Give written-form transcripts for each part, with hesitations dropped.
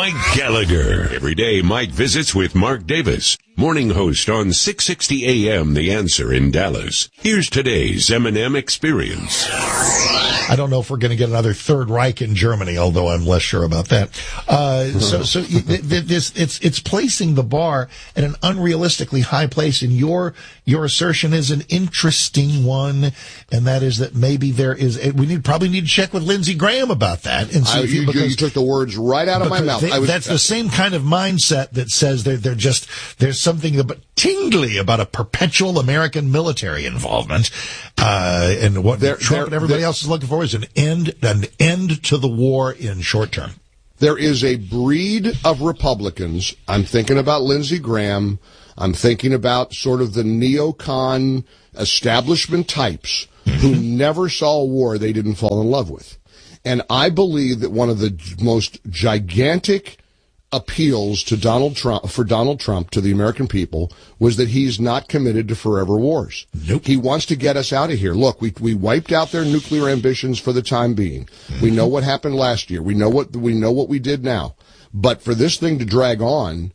Mike Gallagher. Every day, Mike visits with Mark Davis, morning host on 660 AM The Answer in Dallas. Here's today's M&M Experience. I don't know if we're going to get another Third Reich in Germany, although I'm less sure about that. It's placing the bar at an unrealistically high place, and your assertion is an interesting one, and that is that maybe probably need to check with Lindsey Graham about that. And see you took the words right out of my mouth. That's the same kind of mindset that says there's something tingly about a perpetual American military involvement, and what Trump and everybody else is looking for is an end to the war in short term. There is a breed of Republicans. I'm thinking about Lindsey Graham. I'm thinking about sort of the neocon establishment types who never saw a war they didn't fall in love with. And I believe that one of the most gigantic appeals to Donald Trump to the American people was that he's not committed to forever wars. Nope. He wants to get us out of here. Look, we wiped out their nuclear ambitions for the time being. Mm-hmm. We know what happened last year. We know what we did now. But for this thing to drag on,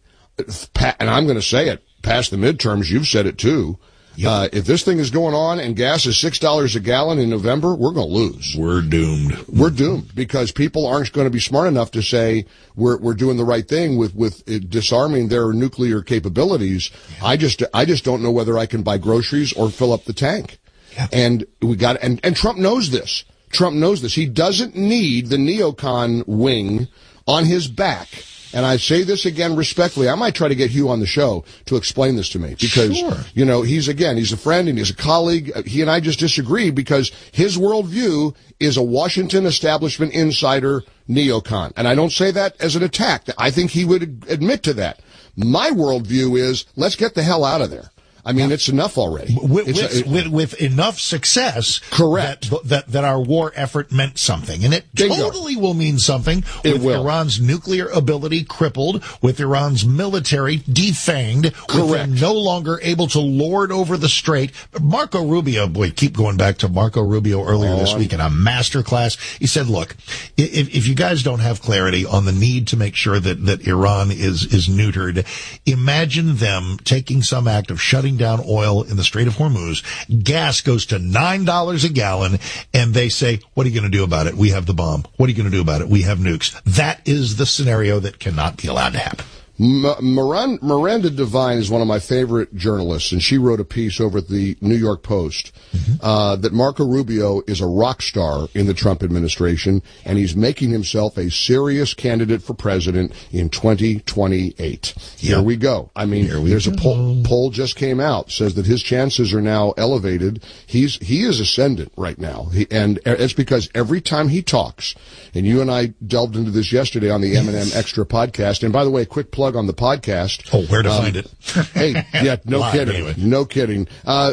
and I'm going to say it, past the midterms, you've said it too. Yep. If this thing is going on and gas is $6 a gallon in November, we're going to lose. We're doomed. We're doomed because people aren't going to be smart enough to say we're doing the right thing with disarming their nuclear capabilities. Yeah. I just don't know whether I can buy groceries or fill up the tank. Yeah. And and Trump knows this. Trump knows this. He doesn't need the neocon wing on his back. And I say this again respectfully. I might try to get Hugh on the show to explain this to me because, sure. He's a friend and he's a colleague. He and I just disagree because his worldview is a Washington establishment insider neocon. And I don't say that as an attack. I think he would admit to that. My worldview is let's get the hell out of there. I mean, it's enough already. With enough success, correct, that our war effort meant something, and it totally will mean something. With Iran's nuclear ability crippled, with Iran's military defanged, with them no longer able to lord over the strait. Marco Rubio, keep going back to Marco Rubio earlier this week in a master class. He said, "Look, if you guys don't have clarity on the need to make sure that Iran is neutered, imagine them taking some act of shutting down oil in the Strait of Hormuz. Gas goes to $9 a gallon, and they say, what are you going to do about it? We have the bomb. What are you going to do about it? We have nukes." That is the scenario that cannot be allowed to happen. Miranda Devine is one of my favorite journalists, and she wrote a piece over at the New York Post that Marco Rubio is a rock star in the Trump administration, and he's making himself a serious candidate for president in 2028. Here we go. I mean, there's a poll just came out, says that his chances are now elevated. He is ascendant right now, and it's because every time he talks, and you and I delved into this yesterday on the M&M Extra podcast, and by the way, quick plug on the podcast. Oh, where to find it? Hey, yeah, no kidding. Anyway. No kidding.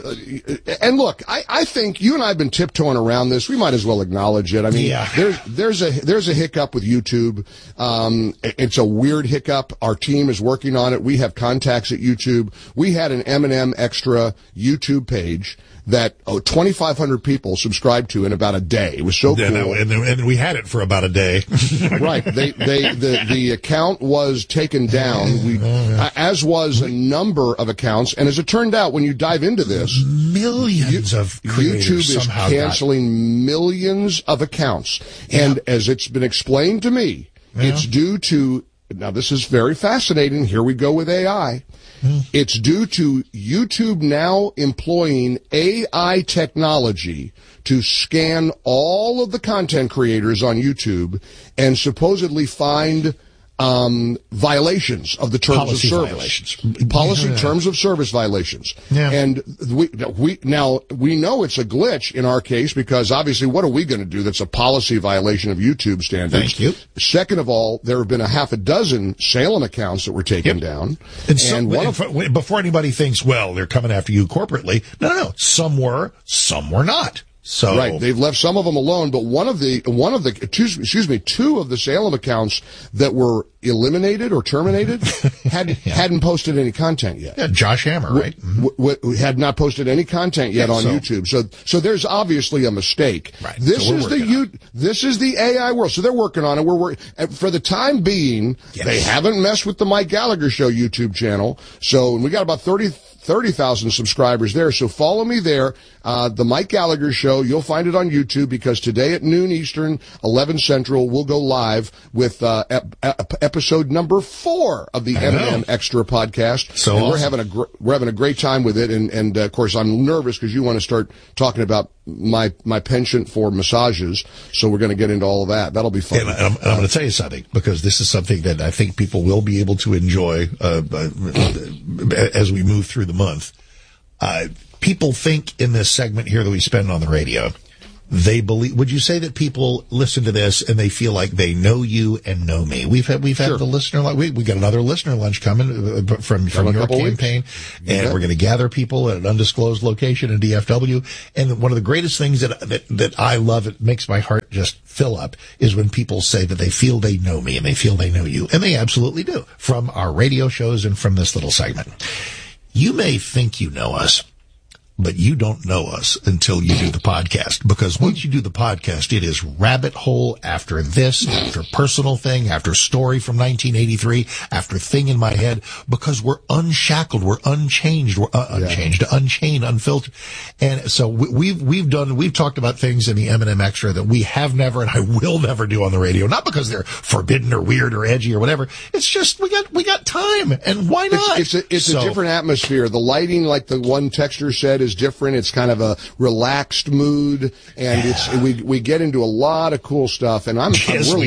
And look, I think you and I have been tiptoeing around this. We might as well acknowledge it. I mean, there's a hiccup with YouTube. It's a weird hiccup. Our team is working on it. We have contacts at YouTube. We had an M&M Extra YouTube page that 2,500 people subscribed to in about a day. It was so cool. And we had it for about a day. Right. The account was taken down, as was a number of accounts. And as it turned out, when you dive into this, millions of creators YouTube is canceling millions of accounts. And as it's been explained to me, it's due to, now this is very fascinating. Here we go with AI. It's due to YouTube now employing AI technology to scan all of the content creators on YouTube and supposedly find violations of the terms of service. Terms of service violations. Yeah. And we know it's a glitch in our case because obviously what are we going to do that's a policy violation of YouTube standards? Thank you. Second of all, there have been a half a dozen Salem accounts that were taken down. Before anybody thinks, well, they're coming after you corporately. No. Some were not. So right, they've left some of them alone, but two of the Salem accounts that were eliminated or terminated hadn't posted any content yet. Yeah, Josh Hammer, right? Had not posted any content yet on YouTube. So there's obviously a mistake. Right. This is the AI world. So they're working on it. For the time being, they haven't messed with the Mike Gallagher Show YouTube channel. So we got about 30,000 subscribers there. So follow me there. The Mike Gallagher Show. You'll find it on YouTube because today at noon Eastern, 11 Central, we'll go live with episode number 4 of the M&M Extra podcast. So and awesome. we're having a great time with it. And of course, I'm nervous because you want to start talking about my penchant for massages. So we're going to get into all of that. That'll be fun. And I'm going to tell you something, because this is something that I think people will be able to enjoy as we move through the month. People think in this segment here that we spend on the radio, they believe. Would you say that people listen to this and they feel like they know you and know me? We've had the listener lunch. We got another listener lunch coming from your campaign, and we're going to gather people at an undisclosed location in DFW. And one of the greatest things that I love, it makes my heart just fill up, is when people say that they feel they know me and they feel they know you, and they absolutely do, from our radio shows and from this little segment. You may think you know us, but you don't know us until you do the podcast, because once you do the podcast, it is rabbit hole after this, after personal thing, after story from 1983, after thing in my head, because we're unshackled, we're unchanged, unchained, unfiltered. And so we've talked about things in the M&M Extra that we have never, and I will never do on the radio, not because they're forbidden or weird or edgy or whatever. It's just, we got time, and why not? It's a different atmosphere. The lighting, like the one texter said, is different. It's kind of a relaxed mood, and we get into a lot of cool stuff, and we're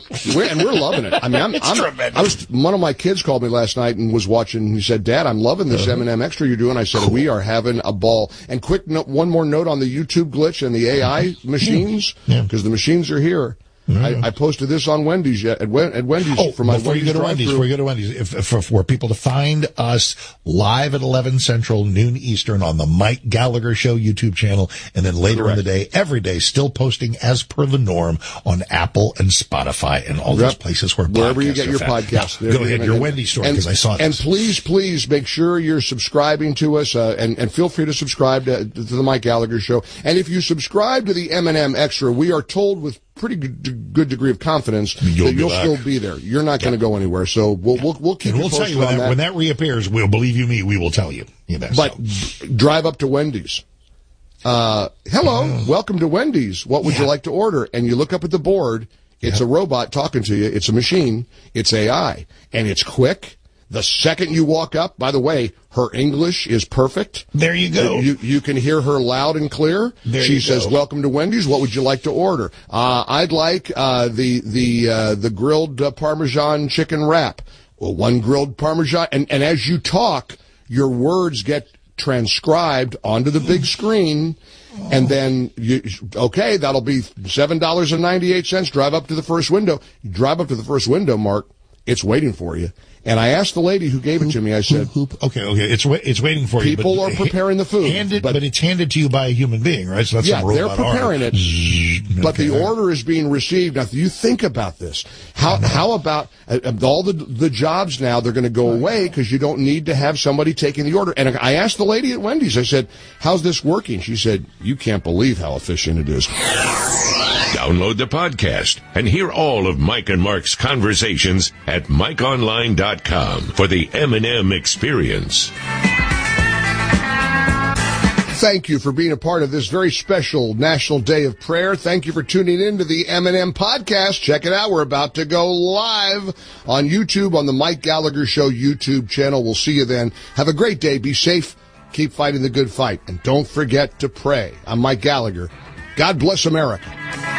loving it. I mean, one of my kids called me last night and was watching, and he said, "Dad, I'm loving this M&M Extra you're doing." I said, "We are having a ball." And quick note, one more note on the YouTube glitch and the AI machines, because the machines are here. I posted this on Wendy's at Wendy's for my before you go to Wendy's, for people to find us live at 11 Central, noon Eastern on the Mike Gallagher Show YouTube channel, and then later in the day, every day, still posting as per the norm on Apple and Spotify and all those places wherever you get your podcasts. Go ahead, your Wendy's story, because I saw this. And please make sure you're subscribing to us, and feel free to subscribe to the Mike Gallagher Show. And if you subscribe to the M&M Extra, we are told with pretty good degree of confidence that you'll still be there. You're not going to go anywhere. So we'll keep you posted on that. When that reappears, believe you me, we will tell you. But drive up to Wendy's. Hello, welcome to Wendy's. What would you like to order? And you look up at the board. It's a robot talking to you. It's a machine. It's AI. And it's quick. The second you walk up, by the way, her English is perfect. There you go. You can hear her loud and clear. She says, "Welcome to Wendy's. What would you like to order?" I'd like the grilled Parmesan chicken wrap. Well, one grilled Parmesan. And as you talk, your words get transcribed onto the big screen. And then, that'll be $7.98. Drive up to the first window. You drive up to the first window, Mark. It's waiting for you. And I asked the lady who gave it to me, I said, Okay, it's waiting for you. People are preparing the food. But it's handed to you by a human being, right? So that's they're preparing it. But the order is being received. Now, you think about this. How about all the jobs now, they're going to go away because you don't need to have somebody taking the order. And I asked the lady at Wendy's, I said, "How's this working?" She said, "You can't believe how efficient it is." Download the podcast and hear all of Mike and Mark's conversations at MikeOnline.com for the M&M experience. Thank you for being a part of this very special National Day of Prayer. Thank you for tuning in to the M&M podcast. Check it out. We're about to go live on YouTube on the Mike Gallagher Show YouTube channel. We'll see you then. Have a great day. Be safe. Keep fighting the good fight. And don't forget to pray. I'm Mike Gallagher. God bless America.